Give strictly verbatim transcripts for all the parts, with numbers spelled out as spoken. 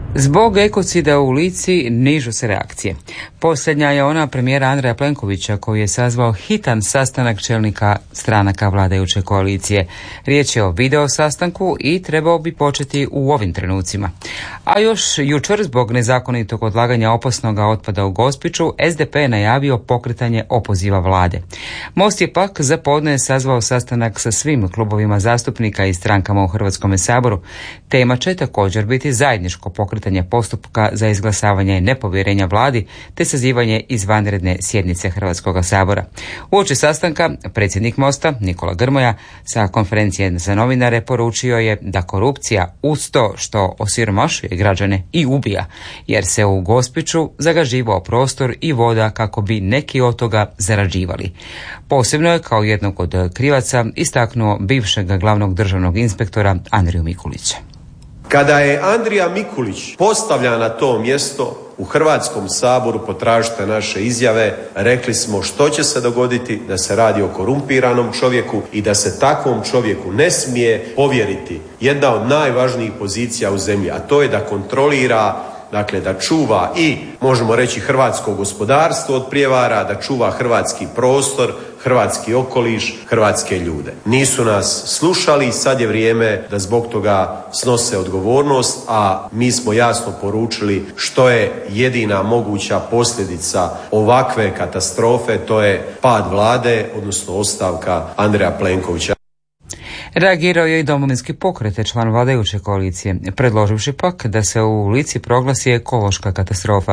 Zbog ekocida u Lici nižu se reakcije. Posljednja je ona premijera Andreja Plenkovića koji je sazvao hitan sastanak čelnika stranaka vladajuće koalicije. Riječ je o video sastanku i trebao bi početi u ovim trenucima. A još jučer zbog nezakonitog odlaganja opasnog otpada u Gospiću S D P je najavio pokretanje opoziva vlade. Most je pak za podne sazvao sastanak sa svim klubovima zastupnika i strankama u Hrvatskome saboru. Tema će također biti zajedničko pokretanje postupka za izglasavanje nepovjerenja vladi te sazivanje izvanredne sjednice Hrvatskoga sabora. Uoči sastanka predsjednik Mosta Nikola Grmoja sa konferencije za novinare poručio je da korupcija uz to što osiromašuje građane i ubija, jer se u Gospiću zagaživao prostor i voda kako bi neki od toga zarađivali. Posebno je kao jednog od krivaca istaknuo bivšeg glavnog državnog inspektora Andriju Mikulića. Kada je Andrija Mikulić postavljan na to mjesto u Hrvatskom saboru, potražite naše izjave, rekli smo što će se dogoditi, da se radi o korumpiranom čovjeku i da se takvom čovjeku ne smije povjeriti jedna od najvažnijih pozicija u zemlji, a to je da kontrolira, dakle da čuva i, možemo reći, hrvatsko gospodarstvo od prijevara, da čuva hrvatski prostor, hrvatski okoliš, hrvatske ljude. Nisu nas slušali i sad je vrijeme da zbog toga snose odgovornost, a mi smo jasno poručili što je jedina moguća posljedica ovakve katastrofe, to je pad vlade, odnosno ostavka Andreja Plenkovića. Reagirao je i Domovinski pokret, član vladajuće koalicije, predloživši pak da se u Lici proglasi ekološka katastrofa.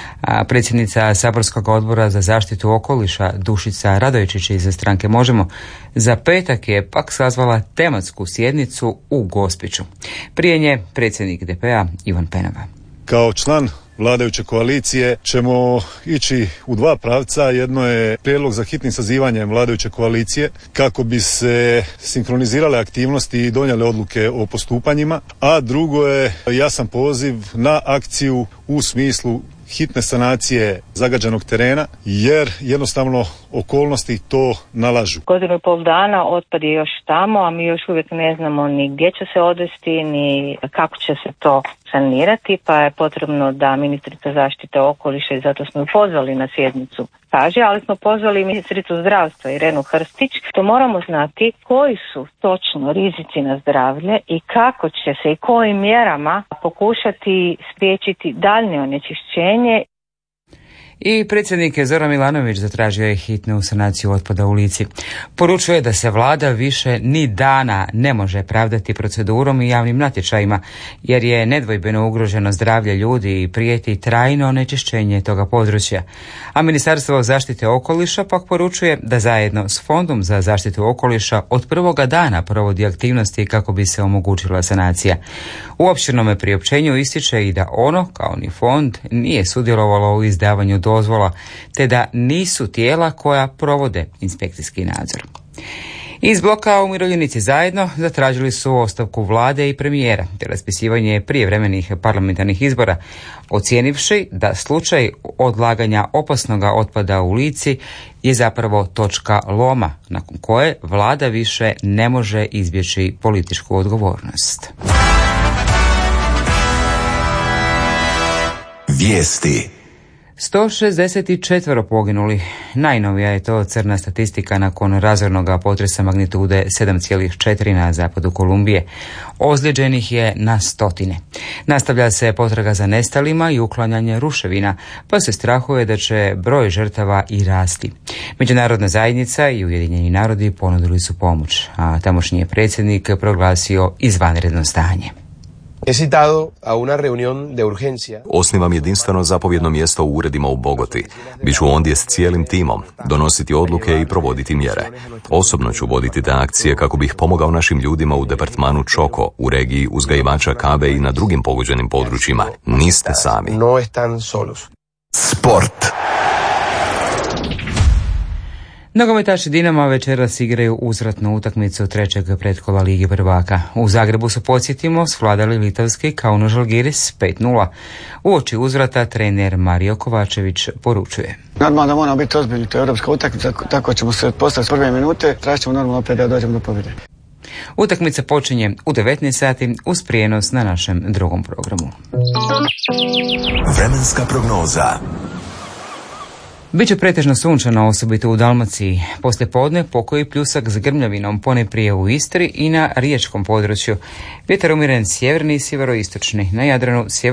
A predsjednica saborskog odbora za zaštitu okoliša Dušica Radojčić iz stranke Možemo za petak je pak sazvala tematsku sjednicu u Gospiću. Prije nje predsjednik D P-a Ivan Penava. Kao član vladajuće koalicije ćemo ići u dva pravca. Jedno je prijedlog za hitnim sazivanjem vladajuće koalicije kako bi se sinkronizirale aktivnosti i donijele odluke o postupanjima, a drugo je jasan poziv na akciju u smislu hitne sanacije zagađenog terena, jer jednostavno okolnosti to nalažu. Godinu i pol dana otpad je još tamo, a mi još uvijek ne znamo ni gdje će se odvesti, ni kako će se to sanirati, pa je potrebno da ministrica zaštite okoliša, i zato smo ju pozvali na sjednicu, kaže, ali smo pozvali ministricu zdravstva Irenu Hrstić, to moramo znati koji su točno rizici na zdravlje i kako će se i kojim mjerama pokušati spriječiti daljnje onečišćenje. I predsjednik Zoran Milanović zatražio je hitnu sanaciju otpada u Lici. Poručuje da se vlada više ni dana ne može pravdati procedurom i javnim natječajima, jer je nedvojbeno ugroženo zdravlje ljudi i prijeti trajno onečišćenje toga područja. A Ministarstvo zaštite okoliša pak poručuje da zajedno s Fondom za zaštitu okoliša od prvoga dana provodi aktivnosti kako bi se omogućila sanacija. U opširnome priopćenju ističe i da ono, kao ni fond, nije sudjelovalo u izdavanju dozvola, te da nisu tijela koja provode inspekcijski nadzor. Iz bloka Umirovljenici zajedno zatražili su ostavku vlade i premijera te raspisivanje prijevremenih parlamentarnih izbora, ocijenivši da slučaj odlaganja opasnog otpada u Lici je zapravo točka loma nakon koje vlada više ne može izbjeći političku odgovornost. Vijesti. sto šezdeset četiri poginuli. Najnovija je to crna statistika nakon razornog potresa magnitude sedam zarez četiri na zapadu Kolumbije. Ozlijeđenih je na stotine. Nastavlja se potraga za nestalima i uklanjanje ruševina, pa se strahuje da će broj žrtava i rasti. Međunarodna zajednica i Ujedinjeni narodi ponudili su pomoć, a tamošnji je predsjednik proglasio izvanredno stanje. Osnivam jedinstveno zapovjedno mjesto u uredima u Bogoti. Biću ondje s cijelim timom, donositi odluke i provoditi mjere. Osobno ću voditi te akcije kako bih pomogao našim ljudima u departmanu Čoko, u regiji uzgajivača kave i na drugim pogođenim područjima. Niste sami. Sport. Nogometaši Dinama večeras igraju uzvratnu utakmicu trećeg pretkola Lige prvaka. U Zagrebu su, podsjetimo, svladali litavski Kauno Žalgiris pet nula. Uoči uzvrata trener Mario Kovačević poručuje: Normalno da moramo biti ozbiljni, to je europska utakmica, tako ćemo se postaviti s prve minute, tražit ćemo normalno opet da dođemo do pobjede. Utakmica počinje u devetnaest sati uz prijenos na našem drugom programu. Vremenska prognoza. Biće pretežno sunčano, osobito u Dalmaciji. Poslije podne pokoji pljusak s grmljavinom, ponajprije u Istri i na riječkom području. Vjetar umjeren sjeverni i sjeveroistočni, na Jadranu sjever